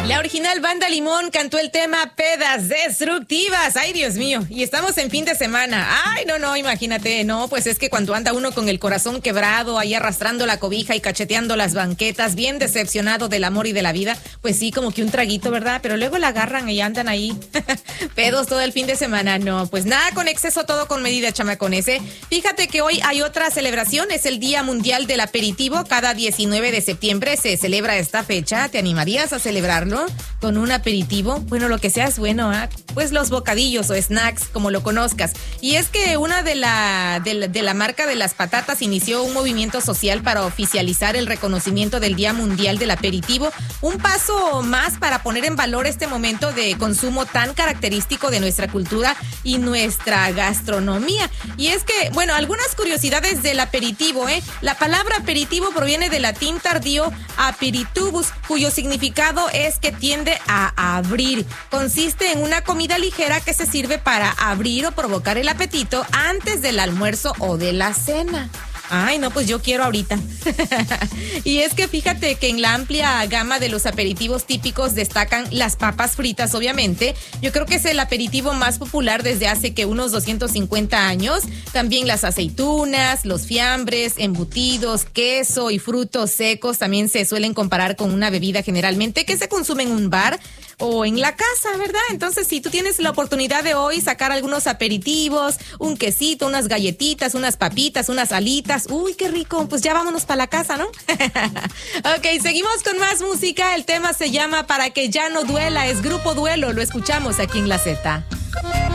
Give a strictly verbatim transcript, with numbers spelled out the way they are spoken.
La original Banda Limón cantó el tema Pedas Destructivas. Ay, Dios mío. Y estamos en fin de semana. Ay, no, no, imagínate. No, pues es que cuando anda uno con el corazón quebrado, ahí arrastrando la cobija y cacheteando las banquetas, bien decepcionado del amor y de la vida, pues sí, como que un traguito, ¿verdad? Pero luego la agarran y andan ahí pedos todo el fin de semana. No, pues nada con exceso, todo con medida, chamacones, ¿eh? Fíjate que hoy hay otra celebración. Es el Día Mundial del Aperitivo. Cada diecinueve de septiembre se celebra esta fecha. ¿Te animarías a celebrarlo con un aperitivo? Bueno, lo que sea es bueno, ¿eh? Pues los bocadillos o snacks, como lo conozcas. Y es que una de la, de la, de la marca de las patatas inició un movimiento social para oficializar el reconocimiento del Día Mundial del Aperitivo. Un paso más para poner en valor este momento de consumo tan característico de nuestra cultura y nuestra gastronomía. Y es que, bueno, algunas curiosidades del aperitivo, ¿eh? La palabra aperitivo proviene del latín tardío aperitubus, cuyo significado es que tiende a abrir. Consiste en una comida ligera que se sirve para abrir o provocar el apetito antes del almuerzo o de la cena. Ay, no, pues yo quiero ahorita. Y es que fíjate que en la amplia gama de los aperitivos típicos destacan las papas fritas, obviamente. Yo creo que es el aperitivo más popular desde hace que unos doscientos cincuenta años. También las aceitunas, los fiambres, embutidos, queso y frutos secos también se suelen comparar con una bebida generalmente que se consume en un bar o en la casa, ¿verdad? Entonces, si tú tienes la oportunidad de hoy sacar algunos aperitivos, un quesito, unas galletitas, unas papitas, unas alitas, uy, qué rico, pues ya vámonos para la casa, ¿no? Ok, seguimos con más música. El tema se llama Para que ya no duela, es Grupo Duelo, lo escuchamos aquí en La Z.